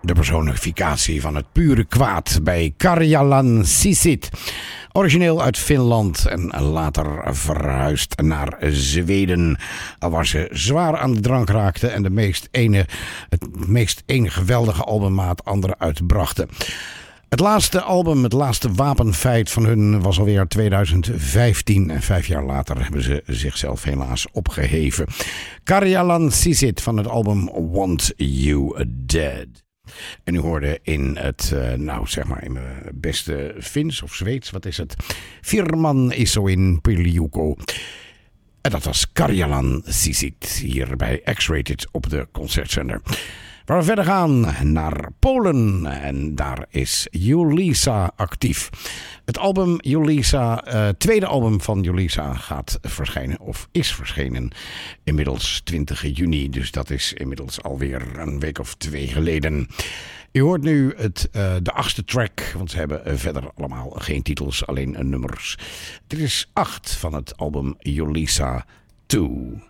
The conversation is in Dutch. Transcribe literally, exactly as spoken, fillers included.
De personificatie van het pure kwaad bij Karjalan Cicit. Origineel uit Finland en later verhuisd naar Zweden. Al waar ze zwaar aan de drank raakte en de meest ene, het meest ene geweldige albummaat anderen uitbrachten. Het laatste album, het laatste wapenfeit van hun was alweer twintig vijftien. En vijf jaar later hebben ze zichzelf helaas opgeheven. Karjalan Cicit van het album Want You Dead. En u hoorde in het, uh, nou zeg maar in mijn beste Fins of Zweeds, wat is het? Firman Isoin Piljuko. En dat was Karjalan Cicit hier bij X-Rated op de Concertzender. Waar we verder gaan naar Polen en daar is Julissa actief. Het album Julissa, uh, tweede album van Julissa gaat verschijnen of is verschenen inmiddels twintig juni. Dus dat is inmiddels alweer een week of twee geleden. U hoort nu het, uh, de achtste track, want ze hebben uh, verder allemaal geen titels, alleen uh, nummers. Dit is acht van het album Julissa twee.